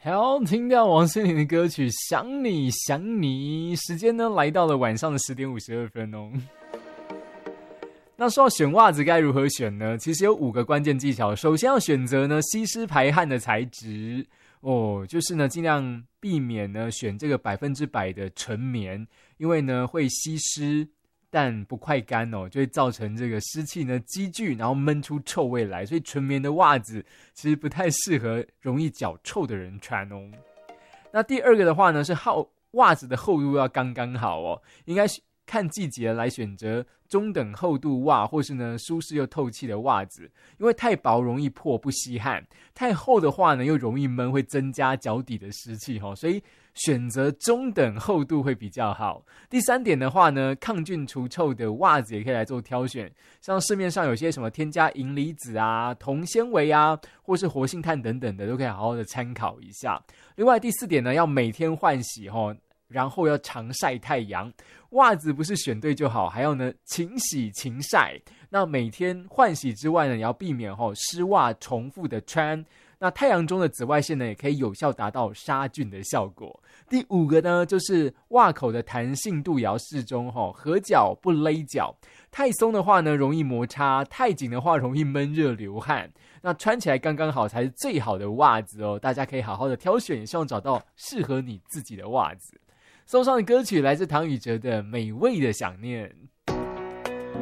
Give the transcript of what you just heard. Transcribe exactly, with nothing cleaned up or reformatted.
好，听到王心凌的歌曲《想你想你》，时间呢来到了晚上的十点五十二分哦。那说到选袜子该如何选呢？其实有五个关键技巧。首先要选择呢吸湿排汗的材质哦，就是呢尽量避免呢选这个百分之百的纯棉，因为呢会吸湿但不快干哦，就会造成这个湿气呢积聚，然后闷出臭味来。所以纯棉的袜子其实不太适合容易脚臭的人穿哦。那第二个的话呢是厚袜子的厚度要刚刚好哦，应该看季节来选择中等厚度袜，或是呢舒适又透气的袜子，因为太薄容易破不吸汗，太厚的话呢又容易闷，会增加脚底的湿气哦，所以选择中等厚度会比较好。第三点的话呢，抗菌除臭的袜子也可以来做挑选，像市面上有些什么添加银离子啊、铜纤维啊，或是活性炭等等的，都可以好好的参考一下。另外第四点呢，要每天换洗哦，然后要常晒太阳。袜子不是选对就好，还要呢勤洗勤晒。那每天换洗之外呢，也要避免哦湿袜重复的穿。那太阳中的紫外线呢，也可以有效达到杀菌的效果。第五个呢，就是袜口的弹性度也要适中哦，合脚不勒脚。太松的话呢，容易摩擦；太紧的话，容易闷热流汗。那穿起来刚刚好才是最好的袜子哦。大家可以好好的挑选，也希望找到适合你自己的袜子。送上的歌曲来自唐禹哲的《美味的想念》。